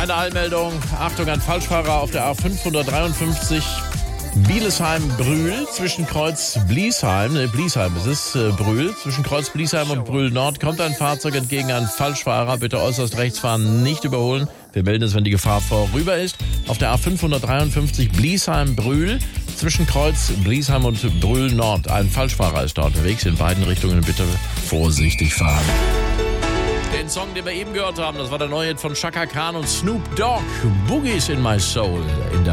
Eine Eilmeldung. Achtung an Falschfahrer auf der A553 Bielesheim-Brühl zwischen Kreuz Bliesheim. Bliesheim ist es, Brühl. Zwischen Kreuz Bliesheim und Brühl Nord kommt ein Fahrzeug entgegen an Falschfahrer. Bitte äußerst rechts fahren, nicht überholen. Wir melden es, wenn die Gefahr vorüber ist. Auf der A553 Bliesheim-Brühl zwischen Kreuz Bliesheim und Brühl Nord. Ein Falschfahrer ist da unterwegs. In beiden Richtungen bitte vorsichtig fahren. Den Song, den wir eben gehört haben, das war der neue Hit von Chaka Khan und Snoop Dogg. Boogies in my soul in der